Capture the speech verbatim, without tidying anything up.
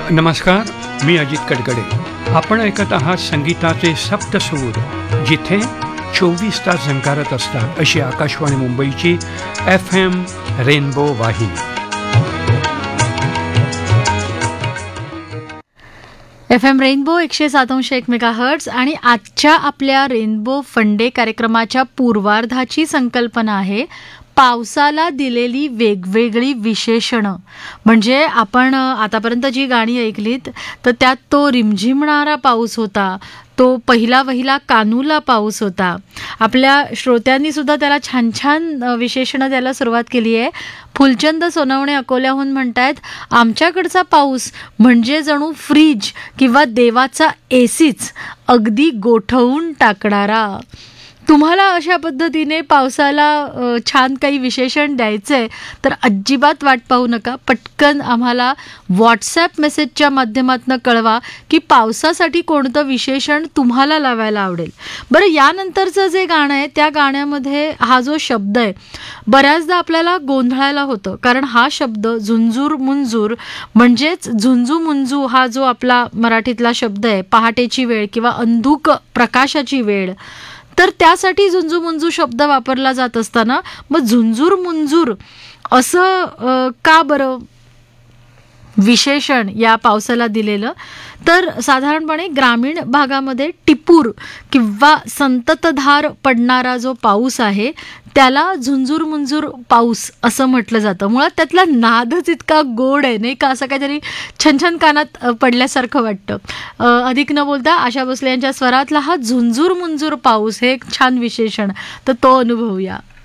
नमस्कार, मी अजित कडकडे. आपण ऐकत आहात संगीताचे सप्तसूर, जिथे चोवीस तास झंकारत असतात अशी आकाशवाणी मुंबईची एफ एम रेनबो वाहिनी. एफ एम रेनबो एकशे सातांश एक मेगा हर्ट्स. आणि आजच्या आपल्या रेनबो फंडे कार्यक्रमाच्या पूर्वार्धाची संकल्पना आहे पावसाला दिलेली वेगवेगळी विशेषणं. म्हणजे आपण आतापर्यंत जी गाणी ऐकलीत तर त्यात तो रिमझिमणारा पाऊस होता, तो पहिला वहिला कानूला पाऊस होता. आपल्या श्रोत्यांनी सुद्धा त्याला छान छान विशेषणं द्यायला सुरुवात केली आहे. फुलचंद सोनवणे अकोल्याहून म्हणतायत, आमच्याकडचा पाऊस म्हणजे जणू फ्रीज किंवा देवाचा एसीच, अगदी गोठवून टाकणारा. तुम्हाला अशा पद्धतीने पावसाला छान काही विशेषण द्यायचं आहे तर अजिबात वाट पाहू नका. पटकन आम्हाला व्हॉट्सॲप मेसेजच्या माध्यमातून कळवा की पावसासाठी कोणतं विशेषण तुम्हाला लावायला आवडेल. बरं, यानंतरचं जे गाणं आहे त्या गाण्यामध्ये हा जो शब्द आहे बऱ्याचदा आपल्याला गोंधळायला होतं, कारण हा शब्द झुंजूर मुंजूर म्हणजेच झुंजू मुंजू हा जो आपला मराठीतला शब्द आहे, पहाटेची वेळ किंवा अंधुक प्रकाशाची वेळ, तर त्यासाठी झुंजू मुंजू शब्द वापरला जात असताना मग झुंजूर मुंजूर असं का बरं विशेषण या पावसाला दिलेलं? तर साधारणपणे ग्रामीण भागामध्ये टिपूर किंवा संततधार पडणारा जो पाऊस आहे त्याला झुंजूर मुंजूर पाऊस असं म्हटलं जातं. मुळात त्यातला नादच इतका गोड आहे नाही का, असं काहीतरी छान छान कानात पडल्यासारखं वाटतं. अधिक न बोलता आशा भोसले यांच्या स्वरातला हा झुंजूर मुंजूर पाऊस हे एक छान विशेषण, तर तो अनुभवूया.